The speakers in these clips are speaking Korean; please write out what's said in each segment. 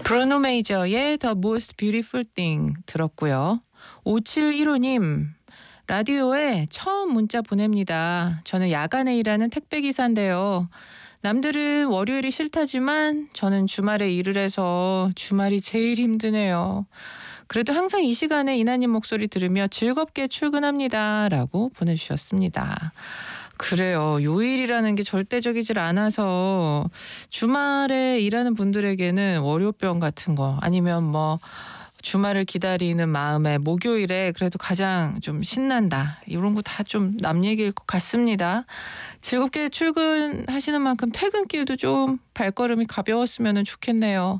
브루노 메이저의 The Most Beautiful Thing 들었고요. 5715님, 라디오에 처음 문자 보냅니다. 저는 야간에 일하는 택배기사인데요. 남들은 월요일이 싫다지만 저는 주말에 일을 해서 주말이 제일 힘드네요. 그래도 항상 이 시간에 이나님 목소리 들으며 즐겁게 출근합니다. 라고 보내주셨습니다. 그래요. 요일이라는 게 절대적이질 않아서 주말에 일하는 분들에게는 월요병 같은 거 아니면 뭐 주말을 기다리는 마음에 목요일에 그래도 가장 좀 신난다. 이런 거 다 좀 남 얘기일 것 같습니다. 즐겁게 출근하시는 만큼 퇴근길도 좀 발걸음이 가벼웠으면 좋겠네요.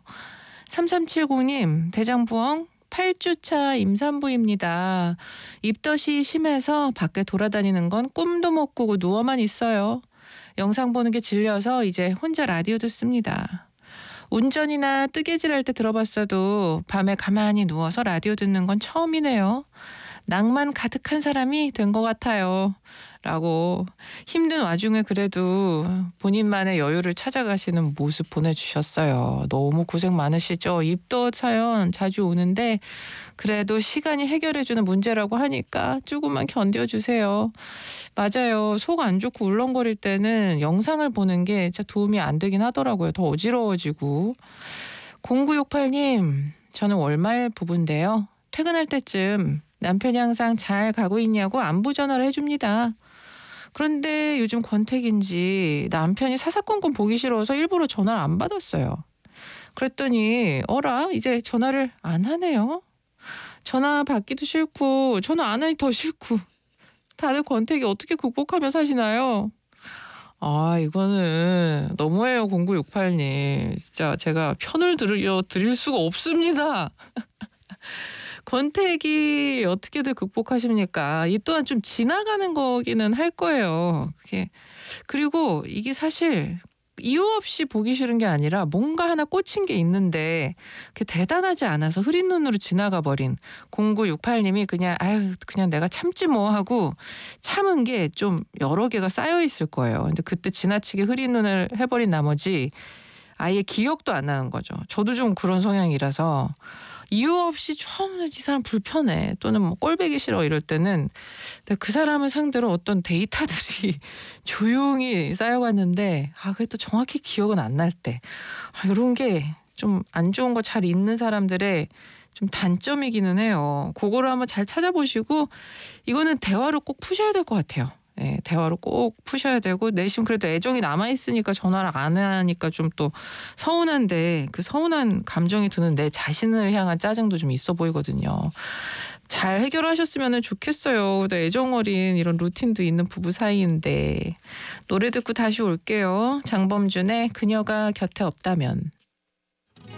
3370님, 대장부엉 8주차 임산부입니다. 입덧이 심해서 밖에 돌아다니는 건 꿈도 못 꾸고 누워만 있어요. 영상 보는 게 질려서 이제 혼자 라디오 듣습니다. 운전이나 뜨개질할 때 들어봤어도 밤에 가만히 누워서 라디오 듣는 건 처음이네요. 낭만 가득한 사람이 된 것 같아요. 라고 힘든 와중에 그래도 본인만의 여유를 찾아가시는 모습 보내주셨어요. 너무 고생 많으시죠? 입덧 사연 자주 오는데 그래도 시간이 해결해주는 문제라고 하니까 조금만 견뎌주세요. 맞아요. 속 안 좋고 울렁거릴 때는 영상을 보는 게 진짜 도움이 안 되긴 하더라고요. 더 어지러워지고. 0968님, 저는 월말 부부인데요. 퇴근할 때쯤 남편이 항상 잘 가고 있냐고 안부 전화를 해줍니다. 그런데 요즘 권태기인지 남편이 사사건건 보기 싫어서 일부러 전화를 안 받았어요. 그랬더니 어라 이제 전화를 안 하네요. 전화 받기도 싫고 전화 안 하니 더 싫고 다들 권태기 어떻게 극복하며 사시나요? 아 이거는 너무해요. 0968님. 진짜 제가 편을 드릴 수가 없습니다. 권태기 어떻게들 극복하십니까? 이 또한 좀 지나가는 거기는 할 거예요. 그게 그리고 이게 사실 이유 없이 보기 싫은 게 아니라 뭔가 하나 꽂힌 게 있는데 그게 대단하지 않아서 흐린 눈으로 지나가 버린 0968님이 그냥 아유 그냥 내가 참지 뭐 하고 참은 게 좀 여러 개가 쌓여 있을 거예요. 근데 그때 지나치게 흐린 눈을 해버린 나머지 아예 기억도 안 나는 거죠. 저도 좀 그런 성향이라서 이유 없이 좀 이 사람 불편해 또는 뭐 꼴보기 싫어 이럴 때는 그 사람을 상대로 어떤 데이터들이 조용히 쌓여갔는데 그게 또 정확히 기억은 안 날 때 이런 게 좀 안 좋은 거 잘 잊는 사람들의 좀 단점이기는 해요. 그거를 한번 잘 찾아보시고 이거는 대화로 꼭 푸셔야 될 것 같아요. 예, 대화로 꼭 푸셔야 되고 내심 그래도 애정이 남아있으니까 전화를 안 하니까 좀 또 서운한데 그 서운한 감정이 드는 내 자신을 향한 짜증도 좀 있어 보이거든요. 잘 해결하셨으면 좋겠어요. 근데 애정 어린 이런 루틴도 있는 부부 사이인데 노래 듣고 다시 올게요. 장범준의 그녀가 곁에 없다면.